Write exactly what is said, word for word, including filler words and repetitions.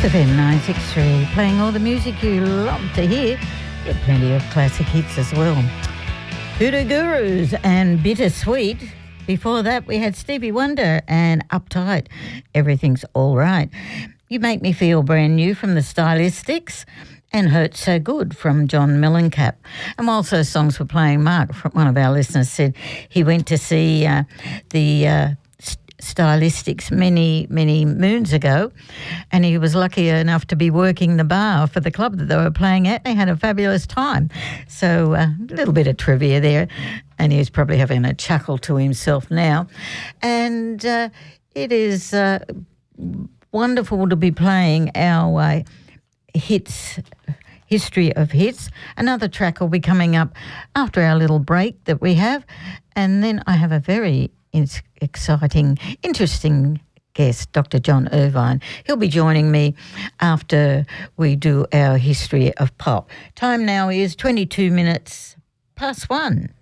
F M nine sixty-three, playing all the music you love to hear, with plenty of classic hits as well. Hoodoo Gurus and Bittersweet. Before that, we had Stevie Wonder and Uptight, Everything's All Right. You Make Me Feel Brand New from the Stylistics, and Hurt So Good from John Mellencamp. And whilst those songs were playing, Mark, one of our listeners, said he went to see uh, the uh, Stylistics many, many moons ago, and he was lucky enough to be working the bar for the club that they were playing at. They had a fabulous time. So uh, a little bit of trivia there, and he's probably having a chuckle to himself now. And uh, it is uh, wonderful to be playing our uh, hits, history of hits. Another track will be coming up after our little break that we have, and then I have a very It's exciting, interesting guest, Doctor John Irvine. He'll be joining me after we do our history of pop. Time now is twenty-two minutes past one.